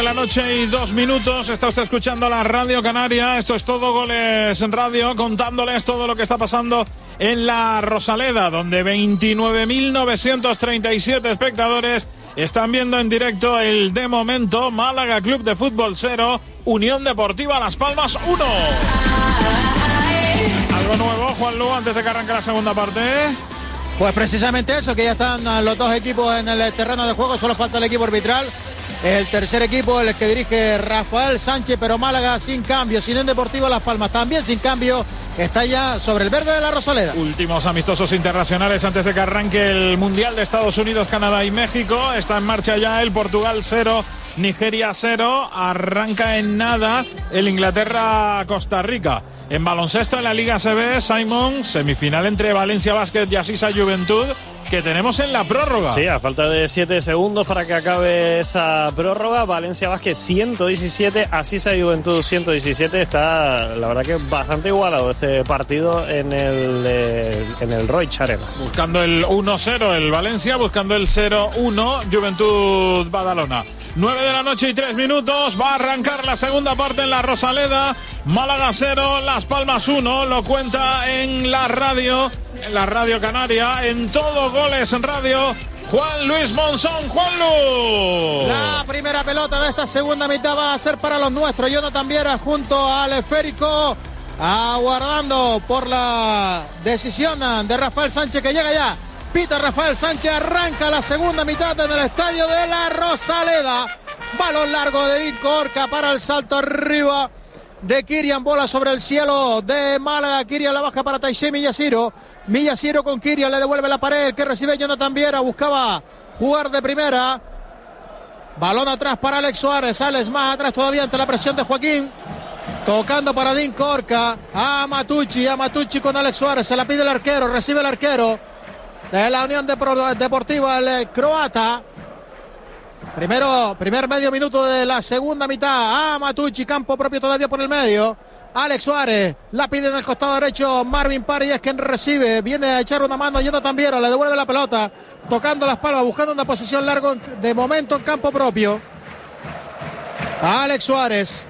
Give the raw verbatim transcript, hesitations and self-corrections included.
la noche y dos minutos. Está usted escuchando la Radio Canaria. Esto es Todo Goles en Radio, contándoles todo lo que está pasando en la Rosaleda, donde veintinueve mil novecientos treinta y siete espectadores están viendo en directo el, de momento, Málaga Club de Fútbol cero, Unión Deportiva Las Palmas uno. ¿Algo nuevo, Juanlu, antes de que arranque la segunda parte? Pues precisamente eso, que ya están los dos equipos en el terreno de juego, solo falta el equipo arbitral. El tercer equipo, el que dirige Rafael Sánchez, pero Málaga sin cambio, Unión Deportiva Las Palmas también sin cambio, está ya sobre el verde de la Rosaleda. Últimos amistosos internacionales antes de que arranque el Mundial de Estados Unidos, Canadá y México. Está en marcha ya el Portugal cero, Nigeria cero. Arranca en nada el Inglaterra-Costa Rica. En baloncesto, en la Liga A C B, Simon, semifinal entre Valencia Basket y Asisa Juventud, que tenemos en la prórroga. Sí, a falta de siete segundos para que acabe esa prórroga. Valencia Basket ciento diecisiete, Asisa Juventud ciento diecisiete. Está, la verdad, que bastante igualado este partido en el, eh, en el Roig Arena. Buscando el uno cero el Valencia, buscando el cero uno Juventud Badalona. nueve de la noche y tres minutos. Va a arrancar la segunda parte en la Rosaleda. Málaga cero, Las Palmas uno. Lo cuenta en la radio, en la Radio Canaria, en Todo Goles en Radio, Juan Luis Monzón. Juanlu. La primera pelota de esta segunda mitad va a ser para los nuestros. Jonathan Viera junto al esférico, aguardando por la decisión de Rafael Sánchez, que llega ya. Pita Rafael Sánchez, arranca la segunda mitad en el estadio de la Rosaleda. Balón largo de Dinko Orca para el salto arriba de Kirian, bola sobre el cielo de Málaga. Kirian la baja para Taisé Millaciro. Millaciro con Kirian, le devuelve la pared, el que recibe Jonathan Viera, buscaba jugar de primera. Balón atrás para Alex Suárez, Alex más atrás todavía ante la presión de Joaquín. Tocando para Dinko Orca, a Matucci, a Matucci con Alex Suárez, se la pide el arquero, recibe el arquero de la Unión Deportiva, el croata. Primero, primer medio minuto de la segunda mitad. A Matucci, campo propio todavía por el medio. Alex Suárez la pide en el costado derecho. Marvin Parry es quien recibe. Viene a echar una mano a Jonathan Viera. Le devuelve la pelota. Tocando las palmas, buscando una posición larga de momento en campo propio. Alex Suárez.